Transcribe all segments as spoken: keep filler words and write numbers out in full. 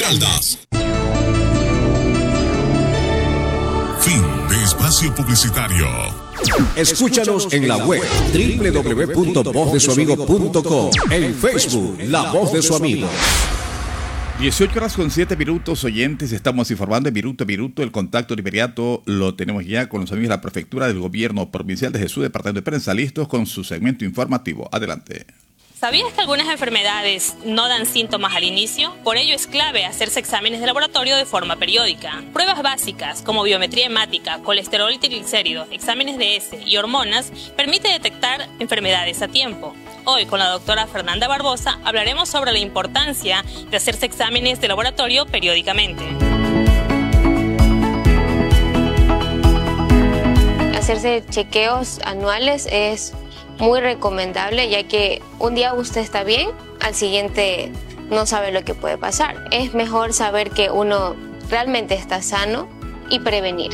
Esmeraldas. Fin de espacio publicitario. Escúchanos en la web doble u doble u doble u punto voz de su amigo punto com, en Facebook La Voz de su Amigo. dieciocho horas con siete minutos, oyentes, estamos informando en minuto a minuto. El contacto de inmediato lo tenemos ya con los amigos de la Prefectura del Gobierno Provincial desde su departamento de prensa, listos con su segmento informativo. Adelante. ¿Sabías que algunas enfermedades no dan síntomas al inicio? Por ello es clave hacerse exámenes de laboratorio de forma periódica. Pruebas básicas como biometría hemática, colesterol y triglicéridos, exámenes de heces y hormonas permite detectar enfermedades a tiempo. Hoy con la doctora Fernanda Barbosa hablaremos sobre la importancia de hacerse exámenes de laboratorio periódicamente. Hacerse chequeos anuales es muy recomendable, ya que un día usted está bien, al siguiente no sabe lo que puede pasar. Es mejor saber que uno realmente está sano y prevenir.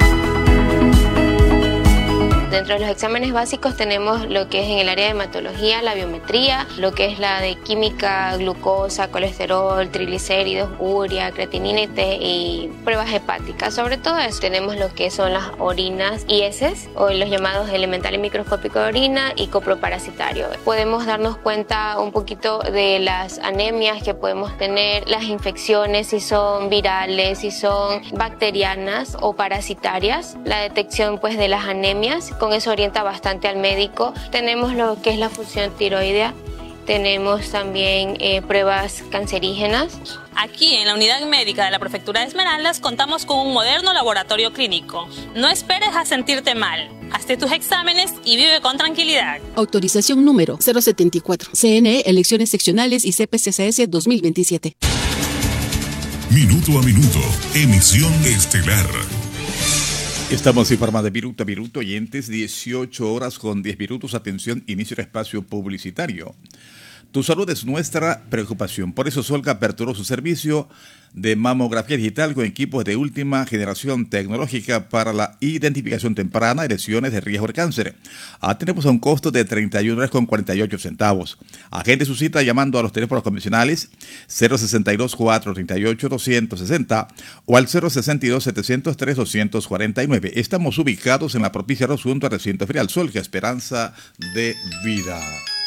Dentro de los exámenes básicos tenemos lo que es en el área de hematología, la biometría, lo que es la de química, glucosa, colesterol, triglicéridos, urea, creatinina y pruebas hepáticas. Sobre todo eso tenemos lo que son las orinas y heces, o los llamados elementales microscópicos de orina y coproparasitario. Podemos darnos cuenta un poquito de las anemias que podemos tener, las infecciones, si son virales, si son bacterianas o parasitarias, la detección pues de las anemias. Con eso orienta bastante al médico. Tenemos lo que es la función tiroidea. Tenemos también eh, pruebas cancerígenas. Aquí en la unidad médica de la Prefectura de Esmeraldas contamos con un moderno laboratorio clínico. No esperes a sentirte mal. Hazte tus exámenes y vive con tranquilidad. Autorización número cero setenta y cuatro. C N E, elecciones seccionales y C P C C S dos mil veintisiete. Minuto a minuto, emisión estelar. Estamos informando de minuto a minuto, oyentes, dieciocho horas con diez minutos. Atención, inicio del espacio publicitario. Tu salud es nuestra preocupación. Por eso Solga aperturó su servicio de mamografía digital con equipos de última generación tecnológica para la identificación temprana de lesiones de riesgo de cáncer. Atendemos a un costo de treinta y uno dólares con cuarenta y ocho centavos. Agende su cita llamando a los teléfonos convencionales cero sesenta y dos, cuatrocientos treinta y ocho, doscientos sesenta o al cero sesenta y dos, setecientos tres, doscientos cuarenta y nueve. Estamos ubicados en la propicia de Rosunto, al recinto ferial Solga, Esperanza de Vida.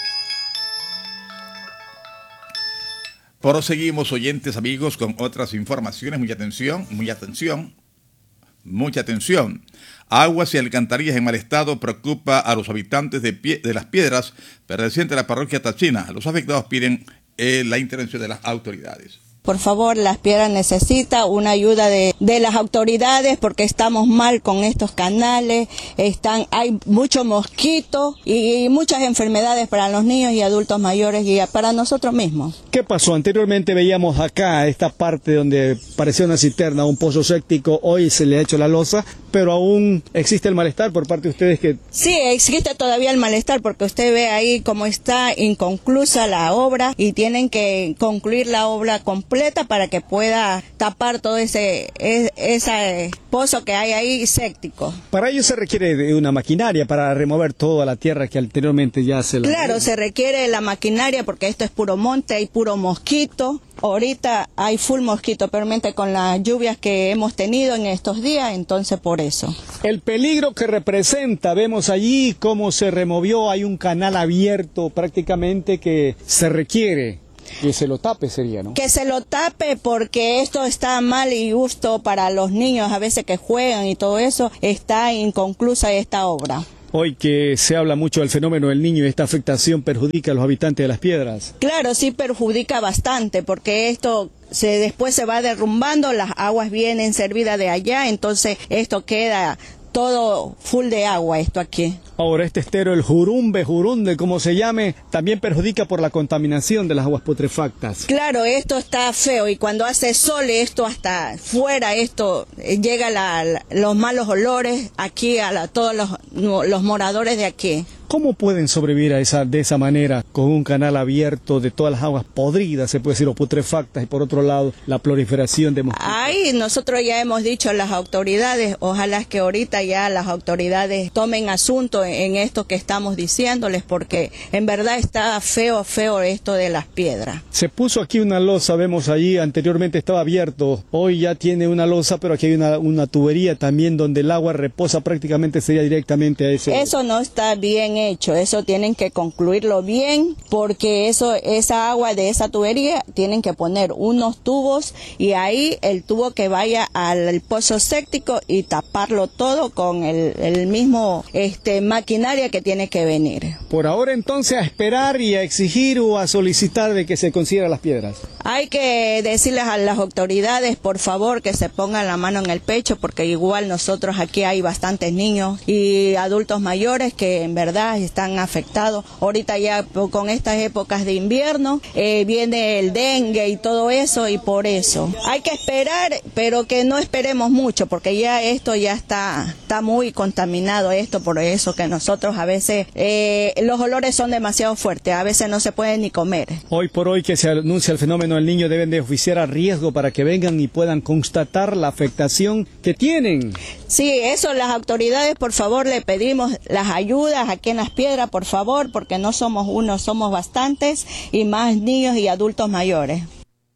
Proseguimos, oyentes, amigos, con otras informaciones. Mucha atención, mucha atención, mucha atención. Aguas y alcantarillas en mal estado preocupa a los habitantes de, pie, de Las Piedras, perteneciente a la parroquia Tachina. Los afectados piden eh, la intervención de las autoridades. Por favor, Las Piedras necesita una ayuda de, de las autoridades porque estamos mal con estos canales, están, hay muchos mosquitos y, y muchas enfermedades para los niños y adultos mayores y para nosotros mismos. ¿Qué pasó? Anteriormente veíamos acá esta parte donde parecía una cisterna, un pozo séptico, hoy se le ha hecho la losa, pero aún existe el malestar por parte de ustedes que... Sí, existe todavía el malestar porque usted ve ahí cómo está inconclusa la obra y tienen que concluir la obra completa para que pueda tapar todo ese, ese pozo que hay ahí séptico. Para ello se requiere de una maquinaria para remover toda la tierra que anteriormente ya se la... Claro, se requiere la maquinaria porque esto es puro monte, hay puro mosquito. Ahorita hay full mosquito, permanente con las lluvias que hemos tenido en estos días, entonces por eso. El peligro que representa, vemos allí cómo se removió, hay un canal abierto prácticamente que se requiere. Que se lo tape sería, ¿no? Que se lo tape porque esto está mal y justo para los niños a veces que juegan y todo eso, está inconclusa esta obra. Hoy que se habla mucho del fenómeno del niño y esta afectación perjudica a los habitantes de Las Piedras. Claro, sí perjudica bastante porque esto se después se va derrumbando, las aguas vienen servidas de allá, entonces esto queda todo full de agua esto aquí. Ahora este estero, el Jurumbe, Jurunde, como se llame, también perjudica por la contaminación de las aguas putrefactas. Claro, esto está feo y cuando hace sol esto hasta fuera, esto llega la, la, los malos olores aquí a la, todos los, los moradores de aquí. ¿Cómo pueden sobrevivir a esa, de esa manera, con un canal abierto de todas las aguas podridas, se puede decir, o putrefactas, y por otro lado, la proliferación de mosquitos? Ahí nosotros ya hemos dicho a las autoridades, ojalá que ahorita ya las autoridades tomen asunto en esto que estamos diciéndoles, porque en verdad está feo, feo esto de las piedras. Se puso aquí una losa, vemos allí, anteriormente estaba abierto, hoy ya tiene una losa, pero aquí hay una, una tubería también donde el agua reposa, prácticamente sería directamente a ese... Eso no está bien hecho, eso tienen que concluirlo bien, porque eso, esa agua de esa tubería tienen que poner unos tubos y ahí el tubo que vaya al pozo séptico y taparlo todo con el, el mismo este, maquinaria que tiene que venir. Por ahora entonces a esperar y a exigir o a solicitar de que se consigan las piedras. Hay que decirles a las autoridades, por favor, que se pongan la mano en el pecho, porque igual nosotros aquí hay bastantes niños y adultos mayores que en verdad están afectados. Ahorita ya con estas épocas de invierno eh, viene el dengue y todo eso, y por eso hay que esperar, pero que no esperemos mucho, porque ya esto ya está, está muy contaminado esto, por eso que nosotros a veces eh, los olores son demasiado fuertes, a veces no se puede ni comer. Hoy por hoy que se anuncia el fenómeno del Niño, deben de oficiar a riesgo para que vengan y puedan constatar la afectación que tienen. Sí, eso, las autoridades, por favor, le pedimos las ayudas aquí en Las Piedras, por favor, porque no somos uno, somos bastantes, y más niños y adultos mayores.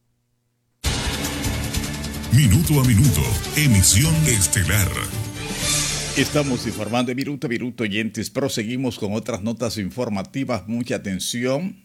Minuto a minuto, emisión estelar. Estamos informando de minuto a minuto, oyentes. Proseguimos con otras notas informativas. Mucha atención.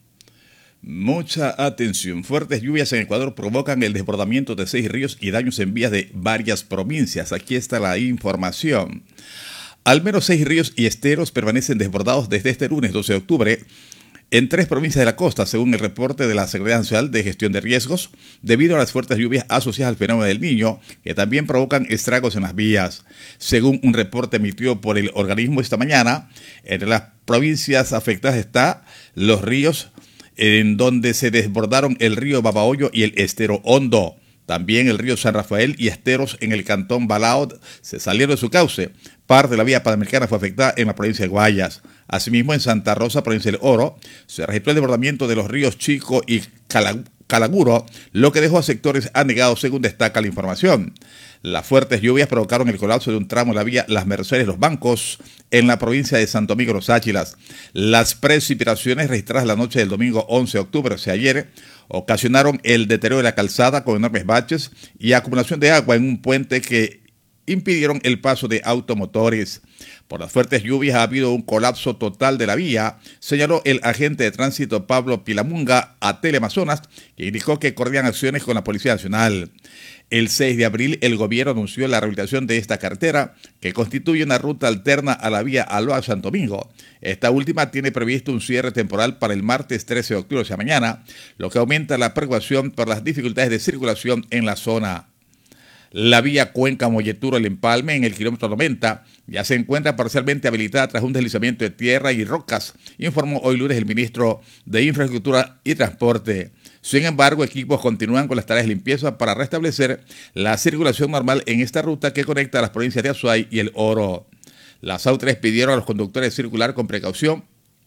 Mucha atención. Fuertes lluvias en Ecuador provocan el desbordamiento de seis ríos y daños en vías de varias provincias. Aquí está la información. Al menos seis ríos y esteros permanecen desbordados desde este lunes doce de octubre en tres provincias de la costa, según el reporte de la Secretaría Nacional de Gestión de Riesgos, debido a las fuertes lluvias asociadas al fenómeno del Niño, que también provocan estragos en las vías. Según un reporte emitido por el organismo esta mañana, entre las provincias afectadas está los ríos en donde se desbordaron el río Babahoyo y el estero Hondo. También el río San Rafael y esteros en el cantón Balao se salieron de su cauce. Parte de la vía panamericana fue afectada en la provincia de Guayas. Asimismo, en Santa Rosa, provincia del Oro, se registró el desbordamiento de los ríos Chico y Calaguro, lo que dejó a sectores anegados, según destaca la información. Las fuertes lluvias provocaron el colapso de un tramo de la vía Las Mercedes-Los Bancos en la provincia de Santo Domingo Los Áchilas. Las precipitaciones registradas la noche del domingo once de octubre, o sea ayer, ocasionaron el deterioro de la calzada con enormes baches y acumulación de agua en un puente que impidieron el paso de automotores. Por las fuertes lluvias ha habido un colapso total de la vía, señaló el agente de tránsito Pablo Pilamunga a Teleamazonas, que indicó que coordinan acciones con la Policía Nacional. El seis de abril, el gobierno anunció la rehabilitación de esta carretera, que constituye una ruta alterna a la vía Aloa-Santo Domingo. Esta última tiene previsto un cierre temporal para el martes trece de octubre, o sea mañana, lo que aumenta la preocupación por las dificultades de circulación en la zona. La vía Cuenca-Molleturo El Empalme, en el kilómetro noventa, ya se encuentra parcialmente habilitada tras un deslizamiento de tierra y rocas, informó hoy lunes el ministro de Infraestructura y Transporte. Sin embargo, equipos continúan con las tareas de limpieza para restablecer la circulación normal en esta ruta que conecta a las provincias de Azuay y El Oro. Las autoridades pidieron a los conductores circular con precaución.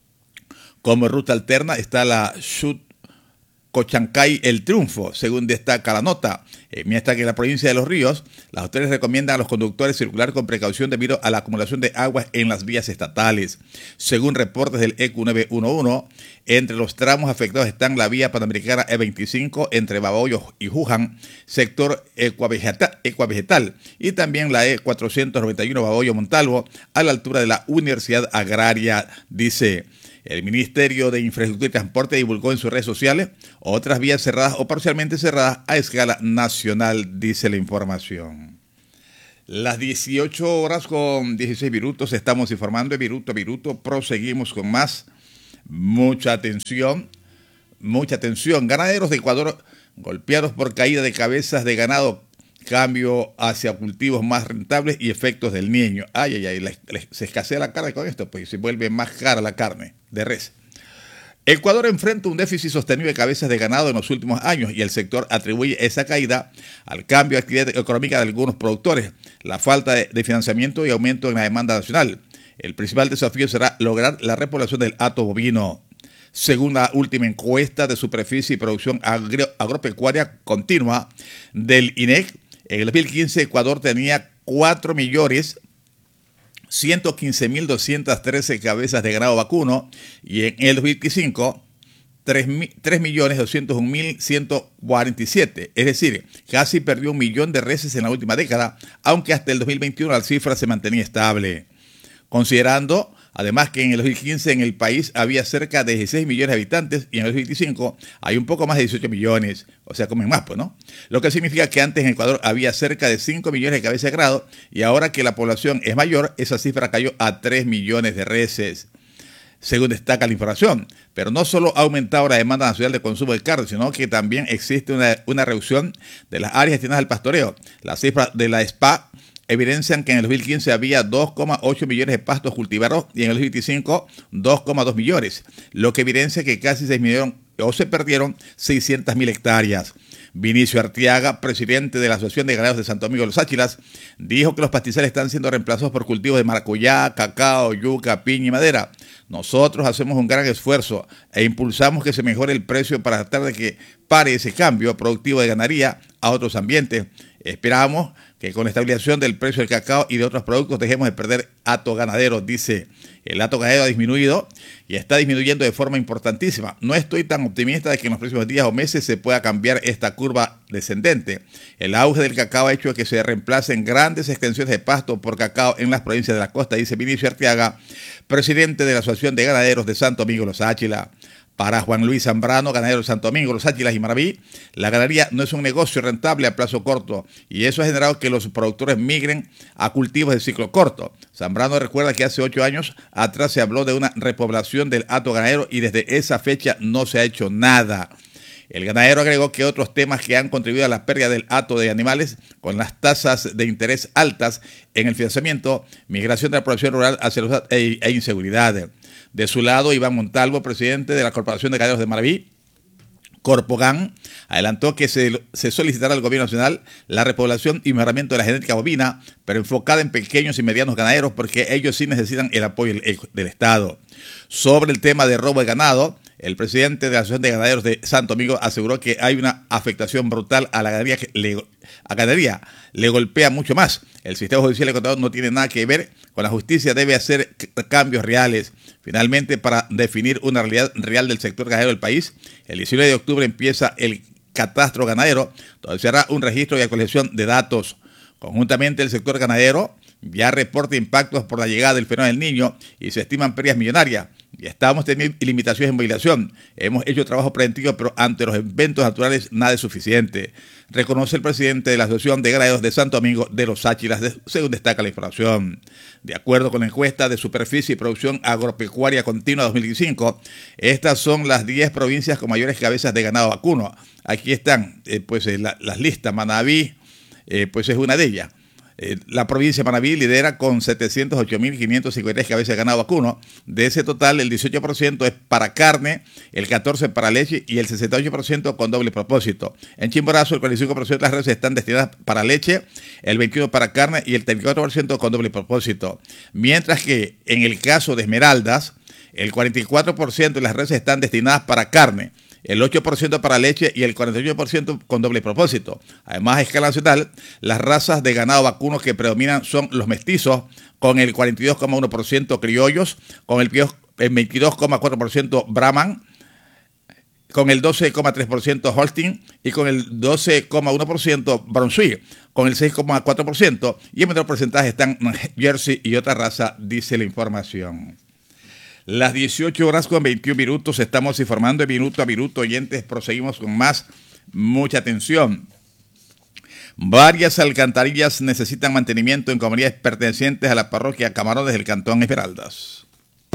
Como ruta alterna está la Chut Cochancay El Triunfo, según destaca la nota. Eh, mientras que en la provincia de Los Ríos, las autoridades recomiendan a los conductores circular con precaución debido a la acumulación de aguas en las vías estatales. Según reportes del E Q nueve once, entre los tramos afectados están la vía panamericana E veinticinco entre Babahoyo y Juján, sector ecuavegetal, ecuavegetal, y también la E cuatrocientos noventa y uno Babahoyo-Montalvo, a la altura de la Universidad Agraria, dice. El Ministerio de Infraestructura y Transporte divulgó en sus redes sociales otras vías cerradas o parcialmente cerradas a escala nacional, dice la información. Las dieciocho horas con dieciséis minutos, estamos informando de minuto a minuto, proseguimos con más. Mucha atención, mucha atención. Ganaderos de Ecuador golpeados por caída de cabezas de ganado, cambio hacia cultivos más rentables y efectos del Niño. Ay, ay, ay, le, le, se escasea la carne con esto, pues se vuelve más cara la carne de res. Ecuador enfrenta un déficit sostenido de cabezas de ganado en los últimos años y el sector atribuye esa caída al cambio de actividad económica de algunos productores, la falta de, de financiamiento y aumento en la demanda nacional. El principal desafío será lograr la repoblación del hato bovino. Según la última encuesta de superficie y producción agro agropecuaria continua del I N E C, en el dos mil quince Ecuador tenía cuatro millones ciento quince mil doscientas trece cabezas de ganado vacuno y en el dos mil veinticinco tres millones doscientos un mil ciento cuarenta y siete, es decir, casi perdió un millón de reses en la última década, aunque hasta el dos mil veintiuno la cifra se mantenía estable. Considerando además que en el dos mil quince en el país había cerca de dieciséis millones de habitantes y en el dos mil veinticinco hay un poco más de dieciocho millones, o sea, comen más, pues, ¿no? Lo que significa que antes en Ecuador había cerca de cinco millones de cabezas de ganado y ahora que la población es mayor, esa cifra cayó a tres millones de reses, según destaca la información. Pero no solo ha aumentado la demanda nacional de consumo de carne, sino que también existe una, una reducción de las áreas destinadas al pastoreo. Las cifras de la S P A evidencian que en el dos mil quince había dos coma ocho millones de pastos cultivados y en el dos mil veinticinco dos coma dos millones, lo que evidencia que casi se disminuyeron o se perdieron seiscientas mil hectáreas. Vinicio Arteaga, presidente de la Asociación de Ganaderos de Santo Domingo de los Áchilas, dijo que los pastizales están siendo reemplazados por cultivos de maracuyá, cacao, yuca, piña y madera. Nosotros hacemos un gran esfuerzo e impulsamos que se mejore el precio para tratar de que pare ese cambio productivo de ganadería a otros ambientes. Esperamos que con la estabilización del precio del cacao y de otros productos dejemos de perder hato ganadero, dice. El hato ganadero ha disminuido y está disminuyendo de forma importantísima. No estoy tan optimista de que en los próximos días o meses se pueda cambiar esta curva descendente. El auge del cacao ha hecho que se reemplacen grandes extensiones de pasto por cacao en las provincias de la costa, dice Vinicio Arteaga, presidente de la Asociación de Ganaderos de Santo Domingo de los Áchilas. Para Juan Luis Zambrano, ganadero de Santo Domingo, Los Áchilas y Maraví, la ganadería no es un negocio rentable a plazo corto y eso ha generado que los productores migren a cultivos de ciclo corto. Zambrano recuerda que hace ocho años atrás se habló de una repoblación del hato ganadero y desde esa fecha no se ha hecho nada. El ganadero agregó que otros temas que han contribuido a la pérdida del hato de animales, con las tasas de interés altas en el financiamiento, migración de la población rural hacia los e, e inseguridad. De su lado, Iván Montalvo, presidente de la Corporación de Ganaderos de Maraví, Corpogan, adelantó que se, se solicitará al gobierno nacional la repoblación y mejoramiento de la genética bovina, pero enfocada en pequeños y medianos ganaderos porque ellos sí necesitan el apoyo del, del Estado. Sobre el tema de robo de ganado, el presidente de la Asociación de Ganaderos de Santo Domingo aseguró que hay una afectación brutal a la ganadería que le, a ganadería le golpea mucho más. El sistema judicial ecuatoriano no tiene nada que ver con la justicia, debe hacer cambios reales. Finalmente, para definir una realidad real del sector ganadero del país, el diecinueve de octubre empieza el catastro ganadero, donde se hará un registro y actualización de datos. Conjuntamente, el sector ganadero ya reporta impactos por la llegada del fenómeno del Niño y se estiman pérdidas millonarias. Ya estamos teniendo limitaciones en movilización. Hemos hecho trabajo preventivo, pero ante los eventos naturales nada es suficiente. Reconoce el presidente de la Asociación de Ganaderos de Santo Domingo de los Áchilas, según destaca la información. De acuerdo con la encuesta de superficie y producción agropecuaria continua dos mil veinticinco, estas son las diez provincias con mayores cabezas de ganado vacuno. Aquí están eh, pues eh, la, las listas. Manaví eh, pues es una de ellas. Eh, la provincia de Manaví lidera con setecientos ocho mil quinientos cincuenta y tres cabezas de ganado vacuno. De ese total, el dieciocho por ciento es para carne, el catorce por ciento para leche y el sesenta y ocho por ciento con doble propósito. En Chimborazo, el cuarenta y cinco por ciento de las reses están destinadas para leche, el veintiuno por ciento para carne y el treinta y cuatro por ciento con doble propósito. Mientras que en el caso de Esmeraldas, el cuarenta y cuatro por ciento de las reses están destinadas para carne, el ocho por ciento para leche y el cuarenta y ocho por ciento con doble propósito. Además, a escala nacional, las razas de ganado vacuno que predominan son los mestizos, con el cuarenta y dos coma uno por ciento criollos, con el veintidós coma cuatro por ciento Brahman, con el doce coma tres por ciento Holstein y con el doce coma uno por ciento Brunswick, con el seis coma cuatro por ciento y en menor porcentaje están Jersey y otra raza, dice la información. Las dieciocho horas con veintiún minutos, estamos informando de minuto a minuto, oyentes, proseguimos con más, mucha atención. Varias alcantarillas necesitan mantenimiento en comunidades pertenecientes a la parroquia Camarones del Cantón Esmeraldas.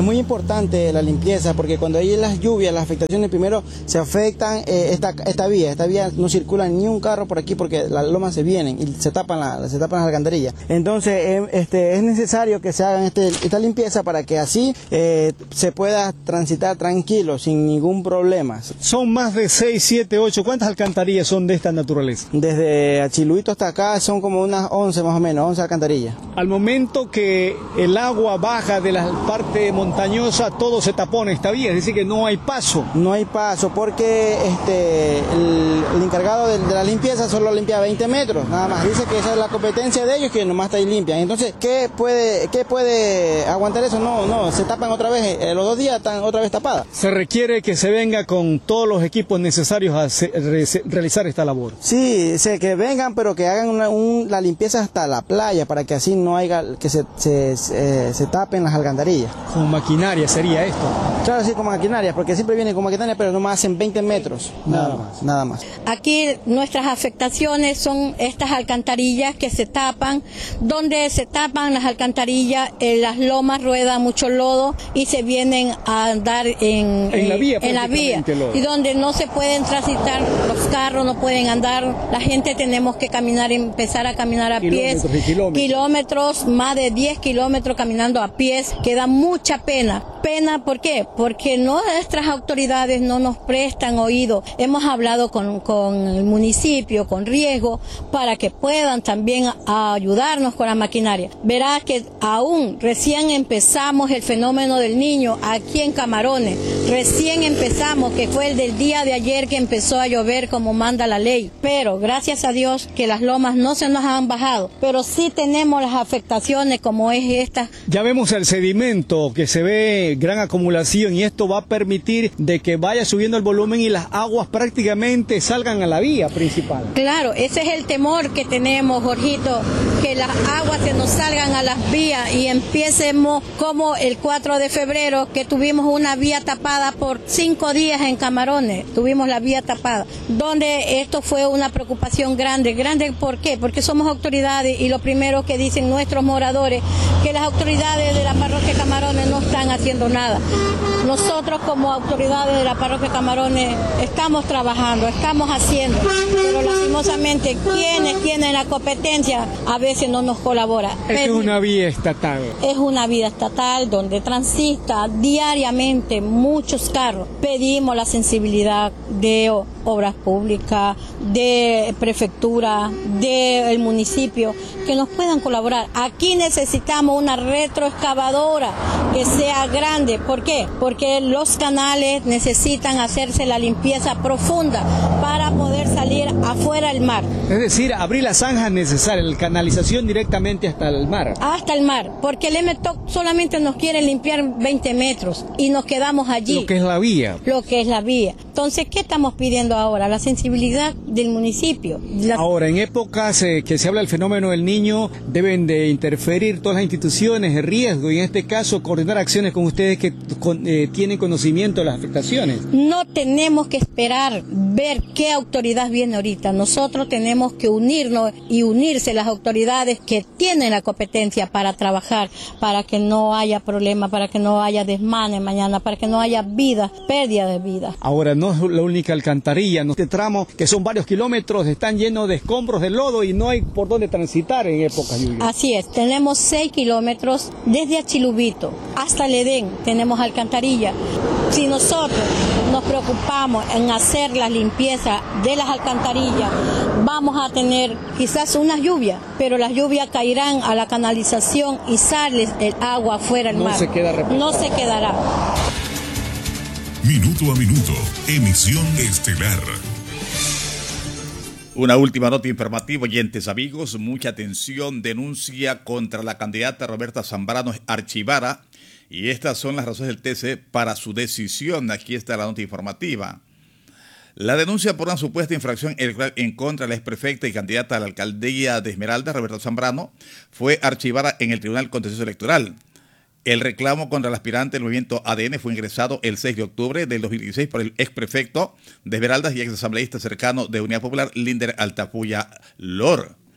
Es muy importante la limpieza porque cuando hay las lluvias, las afectaciones primero se afectan eh, esta, esta vía. Esta vía no circula ni un carro por aquí porque las lomas se vienen y se tapan, la, se tapan las alcantarillas. Entonces eh, este, es necesario que se hagan este, esta limpieza para que así eh, se pueda transitar tranquilo, sin ningún problema. Son más de seis, siete, ocho. ¿Cuántas alcantarillas son de esta naturaleza? Desde Achiluito hasta acá son como unas once más o menos, once alcantarillas. Al momento que el agua baja de la parte montañosa, todo se tapona esta vía, es decir que no hay paso. No hay paso porque este, el, el encargado de, de la limpieza solo limpia veinte metros, nada más. Dice que esa es la competencia de ellos, que nomás está ahí limpian. Entonces, ¿qué puede, qué puede aguantar eso? No, no, se tapan otra vez, eh, los dos días están otra vez tapadas. Se requiere que se venga con todos los equipos necesarios a se, re, realizar esta labor. Sí, sé que vengan, pero que hagan una, un, la limpieza hasta la playa, para que así no haya, que se, se, se, se tapen las alcantarillas. Con maquinaria sería esto. Claro, sí, con maquinaria, porque siempre vienen con maquinaria, pero nomás hacen veinte metros, nada, nada más, nada más. Aquí nuestras afectaciones son estas alcantarillas que se tapan, donde se tapan las alcantarillas, eh, las lomas ruedan mucho lodo y se vienen a andar en, en la vía, en la vía y donde no se pueden transitar, los carros no pueden andar, la gente tenemos que caminar, empezar a caminar a pies, kilómetros, kilómetros, más de diez kilómetros caminando a pies, que da mucha pena. Pena, ¿por qué? Porque nuestras autoridades no nos prestan oído. Hemos hablado con, con el municipio, con riesgo, para que puedan también ayudarnos con la maquinaria. Verá que aún recién empezamos el fenómeno del niño aquí en Camarones. Recién empezamos, que fue el del día de ayer que empezó a llover como manda la ley. Pero gracias a Dios que las lomas no se nos han bajado. Pero sí tenemos las afectaciones como es esta. Ya vemos el sedimento que se ve gran acumulación y esto va a permitir de que vaya subiendo el volumen y las aguas prácticamente salgan a la vía principal. Claro, ese es el temor que tenemos, Jorgito, que las aguas se nos salgan a las vías y empiecemos como el cuatro de febrero, que tuvimos una vía tapada por cinco días en Camarones, tuvimos la vía tapada, donde esto fue una preocupación grande. Grande, ¿por qué? Porque somos autoridades y lo primero que dicen nuestros moradores, que las autoridades de la parroquia Camarones no están haciendo nada. Nosotros como autoridades de la parroquia Camarones estamos trabajando, estamos haciendo, pero lastimosamente quienes tienen la competencia a veces no nos colabora. Es una vía estatal. Es una vía estatal donde transita diariamente muchos carros. Pedimos la sensibilidad de obras públicas, de prefectura, del municipio, que nos puedan colaborar. Aquí necesitamos una retroexcavadora que sea grande. ¿Por qué? Porque los canales necesitan hacerse la limpieza profunda para poder salir afuera del mar. Es decir, abrir las zanjas necesarias, la canalización directamente hasta el mar. Hasta el mar, porque el M T O C solamente nos quiere limpiar veinte metros y nos quedamos allí. Lo que es la vía. Lo que es la vía. Entonces, ¿qué estamos pidiendo ahora? La sensibilidad del municipio. La... Ahora, en épocas eh, que se habla del fenómeno del niño, deben de interferir todas las instituciones de riesgo y en este caso coordinar acciones con ustedes que con, eh, tienen conocimiento de las afectaciones. No tenemos que esperar ver qué autoridad viene ahorita. Nosotros tenemos que unirnos y unirse las autoridades que tienen la competencia para trabajar, para que no haya problema, para que no haya desmanes mañana, para que no haya vida, pérdida de vida. Ahora, no es la única alcantarilla, ¿no? Este tramo, que son varios kilómetros, están llenos de escombros de lodo y no hay por dónde transitar en épocas lluviosas. Así es, tenemos seis kilómetros desde Achilubito hasta el Edén, tenemos alcantarilla. Si nosotros nos preocupamos en hacer la limpieza de las alcantarillas, vamos a tener quizás una lluvia, pero las lluvias caerán a la canalización y sale el agua afuera del no mar. Se queda no se quedará. Minuto a minuto, emisión estelar. Una última nota informativa, oyentes amigos, mucha atención, denuncia contra la candidata Roberta Zambrano archivara y estas son las razones del T C para su decisión. Aquí está la nota informativa. La denuncia por una supuesta infracción en contra de la exprefecta y candidata a la alcaldía de Esmeralda, Roberta Zambrano, fue archivada en el Tribunal Contencioso Electoral. El reclamo contra el aspirante del movimiento A D N fue ingresado el seis de octubre del dos mil dieciséis por el exprefecto de Esmeraldas y exasambleísta cercano de Unidad Popular, Linder Altafulla Lor.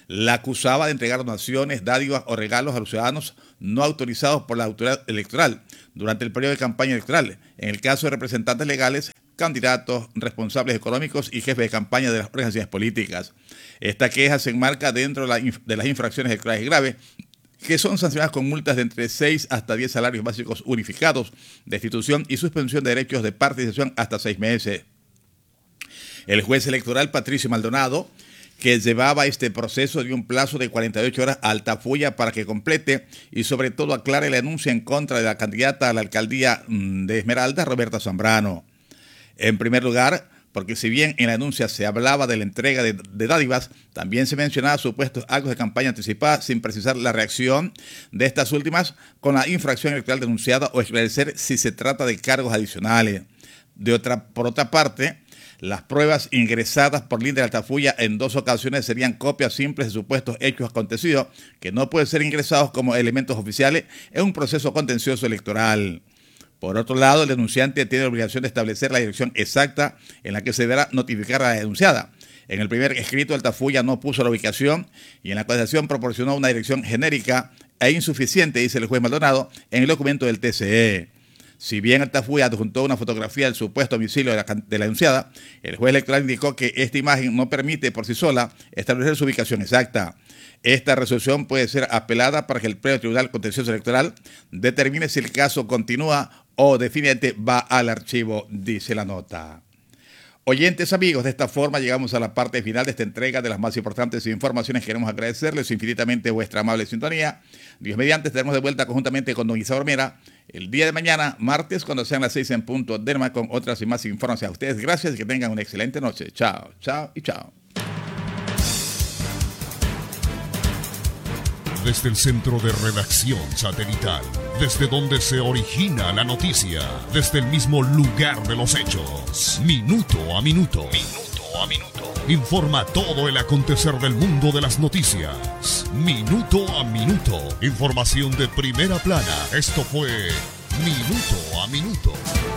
la acusaba de entregar donaciones, dádivas o regalos a los ciudadanos no autorizados por la autoridad electoral durante el periodo de campaña electoral, en el caso de representantes legales, candidatos, responsables económicos y jefes de campaña de las organizaciones políticas. Esta queja se enmarca dentro de, la inf- de las infracciones electorales graves, que son sancionadas con multas de entre seis hasta diez salarios básicos unificados, destitución y suspensión de derechos de participación hasta seis meses. El juez electoral Patricio Maldonado, que llevaba este proceso, dio un plazo de cuarenta y ocho horas a Altafulla para que complete y sobre todo aclare la denuncia en contra de la candidata a la alcaldía de Esmeralda, Roberta Zambrano. En primer lugar, porque si bien en la denuncia se hablaba de la entrega de, de dádivas, también se mencionaba supuestos actos de campaña anticipada sin precisar la reacción de estas últimas con la infracción electoral denunciada o esclarecer si se trata de cargos adicionales. De otra, por otra parte, las pruebas ingresadas por Linda Altafulla en dos ocasiones serían copias simples de supuestos hechos acontecidos que no pueden ser ingresados como elementos oficiales en un proceso contencioso electoral. Por otro lado, el denunciante tiene la obligación de establecer la dirección exacta en la que se deberá notificar a la denunciada. En el primer escrito, Altafulla no puso la ubicación y en la contestación proporcionó una dirección genérica e insuficiente, dice el juez Maldonado, en el documento del T C E. Si bien Altafulla adjuntó una fotografía del supuesto domicilio de la, de la denunciada, el juez electoral indicó que esta imagen no permite por sí sola establecer su ubicación exacta. Esta resolución puede ser apelada para que el Pleno Tribunal Contencioso Electoral determine si el caso continúa o definitivamente va al archivo, dice la nota. Oyentes amigos, de esta forma llegamos a la parte final de esta entrega de las más importantes informaciones. Queremos agradecerles infinitamente vuestra amable sintonía. Dios mediante, estaremos de vuelta conjuntamente con don Isadora Mera el día de mañana, martes, cuando sean las seis en punto de Derma, con otras y más informaciones. A ustedes gracias y que tengan una excelente noche. Chao, chao y chao. Desde el centro de redacción satelital, desde donde se origina la noticia, desde el mismo lugar de los hechos, minuto a minuto, minuto a minuto, informa todo el acontecer del mundo de las noticias, minuto a minuto, información de primera plana. Esto fue Minuto a Minuto.